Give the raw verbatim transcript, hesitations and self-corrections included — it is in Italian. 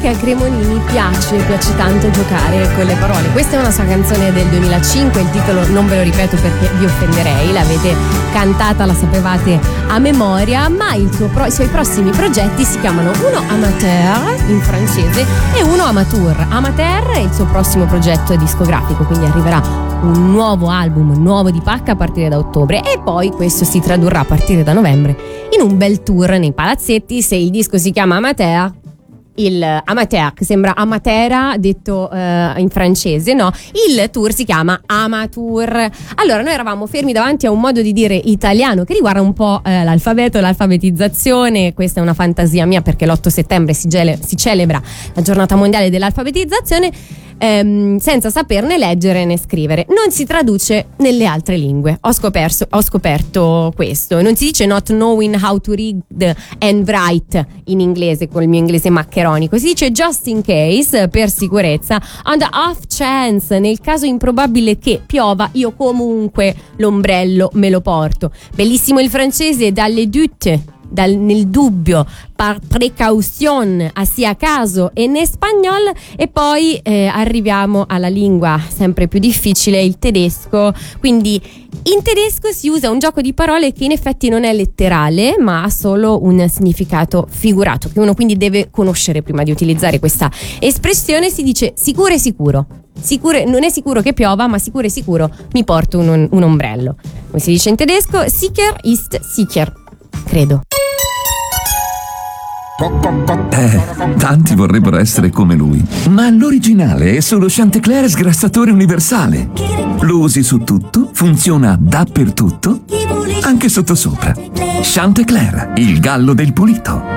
perché a Cremonini piace, piace tanto giocare con le parole. Questa è una sua canzone del duemilacinque, il titolo non ve lo ripeto perché vi offenderei, l'avete cantata, la sapevate a memoria, ma il suo pro, i suoi prossimi progetti si chiamano uno Amateur in francese e uno Amateur. Amateur è il suo prossimo progetto discografico, quindi arriverà un nuovo album, nuovo di pacca a partire da ottobre, e poi questo si tradurrà a partire da novembre in un bel tour nei palazzetti. Se il disco si chiama Amateur, il Amateur, che sembra Amatera detto eh, in francese, no? Il tour si chiama Amateur. Allora, noi eravamo fermi davanti a un modo di dire italiano che riguarda un po' eh, l'alfabeto, l'alfabetizzazione. Questa è una fantasia mia perché l'otto settembre si, gele, si celebra la giornata mondiale dell'alfabetizzazione. Ehm, senza saperne leggere né scrivere, non si traduce nelle altre lingue. Ho scoperto, ho scoperto questo. Non si dice not knowing how to read and write in inglese, con il mio inglese maccheronico, si dice just in case, per sicurezza, on the off chance, nel caso improbabile che piova, io comunque l'ombrello me lo porto. Bellissimo il francese, dalle doute, Dal, nel dubbio, par précaution, así a caso, e in spagnolo. E poi eh, arriviamo alla lingua sempre più difficile, il tedesco. Quindi in tedesco si usa un gioco di parole che in effetti non è letterale, ma ha solo un significato figurato, che uno quindi deve conoscere prima di utilizzare questa espressione. Si dice sicuro e sicuro. Sicuro, non è sicuro che piova, ma sicuro e sicuro mi porto un, un ombrello. Come si dice in tedesco, sicher ist sicher, credo. Eh, tanti vorrebbero essere come lui, ma l'originale è solo Chantecler sgrassatore universale. Lo usi su tutto, funziona dappertutto, anche sottosopra. Chantecler, il gallo del pulito.